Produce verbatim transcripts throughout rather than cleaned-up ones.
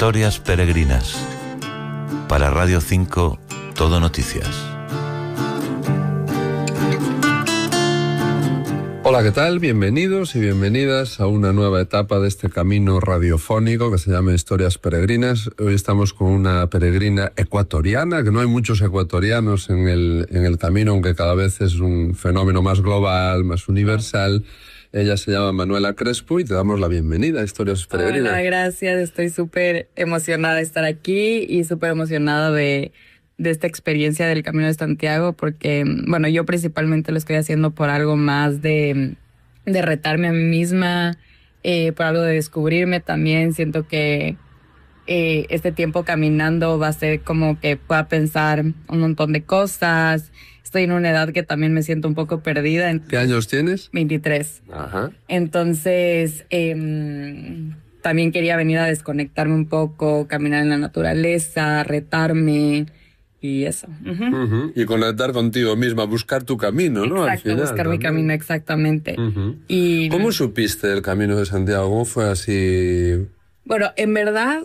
Historias peregrinas. Para Radio cinco, Todo Noticias. Hola, ¿qué tal? Bienvenidos y bienvenidas a una nueva etapa de este camino radiofónico que se llama Historias Peregrinas. Hoy estamos con una peregrina ecuatoriana, que no hay muchos ecuatorianos en el, en el camino, aunque cada vez es un fenómeno más global, más universal. Ella se llama Manuela Crespo y te damos la bienvenida a Historias Peregrinas. Hola, gracias. Estoy súper emocionada de estar aquí y súper emocionada de, de esta experiencia del Camino de Santiago porque, bueno, yo principalmente lo estoy haciendo por algo más de, de retarme a mí misma, eh, por algo de descubrirme también. Siento que eh, este tiempo caminando va a ser como que pueda pensar un montón de cosas. Estoy en una edad que también me siento un poco perdida. ¿Qué años tienes? veintitrés. Ajá. Entonces, eh, también quería venir a desconectarme un poco, caminar en la naturaleza, retarme y eso. Uh-huh. Uh-huh. Y conectar contigo misma, buscar tu camino, ¿no? Exacto, Al final, buscar también. mi camino, exactamente. Uh-huh. Y, ¿Cómo supiste el Camino de Santiago? ¿Cómo fue así? Bueno, en verdad,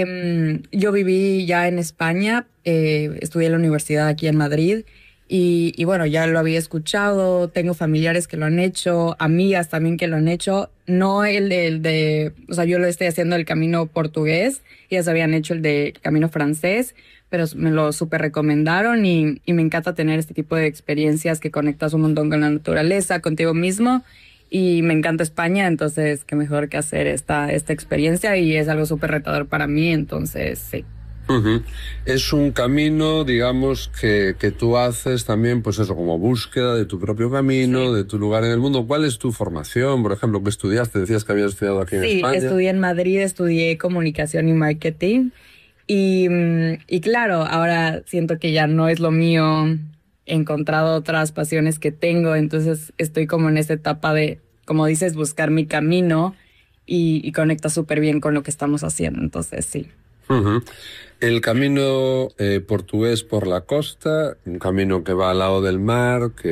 eh, yo viví ya en España, eh, estudié en la universidad aquí en Madrid. Y, y bueno, ya lo había escuchado, tengo familiares que lo han hecho, amigas también que lo han hecho. No el de, el de o sea, yo lo estoy haciendo el camino portugués, ellas habían hecho el de camino francés, pero me lo súper recomendaron y, y me encanta tener este tipo de experiencias que conectas un montón con la naturaleza, contigo mismo. Y me encanta España, entonces qué mejor que hacer esta, esta experiencia y es algo súper retador para mí, entonces sí. Uh-huh. Es un camino, digamos, que, que tú haces también, pues eso, como búsqueda de tu propio camino, sí, de tu lugar en el mundo. ¿Cuál es tu formación, por ejemplo, qué estudiaste? Decías que habías estudiado aquí en sí, España. Sí, estudié en Madrid, estudié comunicación y marketing. Y, y claro, ahora siento que ya no es lo mío, he encontrado otras pasiones que tengo, entonces estoy como en esta etapa de, como dices, buscar mi camino y, y conecta súper bien con lo que estamos haciendo, entonces sí. Uh-huh. El camino eh, portugués por la costa, un camino que va al lado del mar, que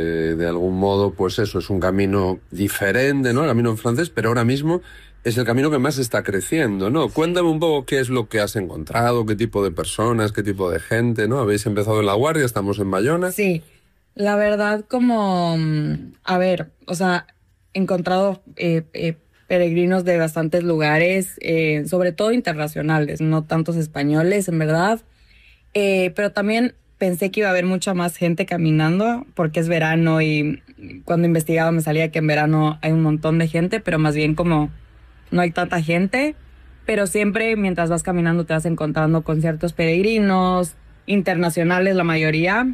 de algún modo, pues eso, es un camino diferente, ¿no? El camino francés, pero ahora mismo es el camino que más está creciendo, ¿no? Cuéntame un poco qué es lo que has encontrado, qué tipo de personas, qué tipo de gente, ¿no? Habéis empezado en La Guardia, estamos en Bayona. Sí, la verdad como, a ver, o sea, he encontrado eh, eh, peregrinos de bastantes lugares, eh, sobre todo internacionales, no tantos españoles, en verdad. Eh, pero también pensé que iba a haber mucha más gente caminando, porque es verano y cuando investigaba me salía que en verano hay un montón de gente, pero más bien como no hay tanta gente. Pero siempre mientras vas caminando te vas encontrando con ciertos peregrinos, internacionales la mayoría.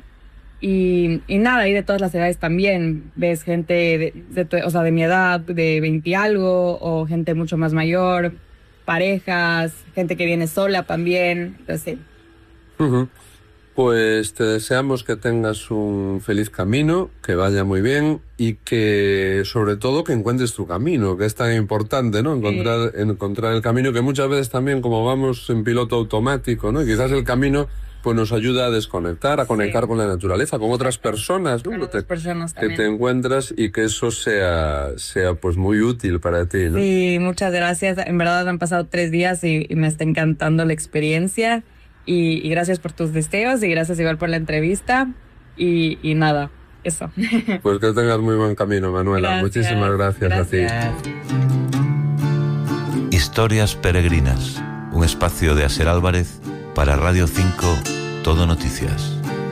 Y, y nada, y de todas las edades también. Ves gente de, de, de, o sea, de mi edad, de veinte y algo, o gente mucho más mayor, parejas, gente que viene sola también. Entonces, sí. Uh-huh. Pues te deseamos que tengas un feliz camino, que vaya muy bien y que, sobre todo, que encuentres tu camino, que es tan importante, ¿no? Encontrar, sí. encontrar el camino, que muchas veces también, como vamos en piloto automático, ¿no? Y quizás el camino pues nos ayuda a desconectar, a conectar sí. con la naturaleza, con otras personas, ¿no? Con otras personas que te encuentras y que eso sea, sea pues muy útil para ti, ¿no? Sí, muchas gracias. En verdad han pasado tres días y, y me está encantando la experiencia. Y, y gracias por tus deseos y gracias igual por la entrevista. Y, y nada, eso. Pues que tengas muy buen camino, Manuela. Gracias. Muchísimas gracias, gracias a ti. Historias Peregrinas, un espacio de Aser Álvarez para Radio cinco, Todo Noticias.